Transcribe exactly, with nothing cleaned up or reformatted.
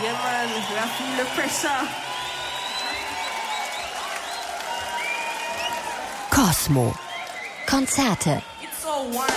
Yeah, man, we are feeling the pressure. Cosmo. Konzerte. It's so warm.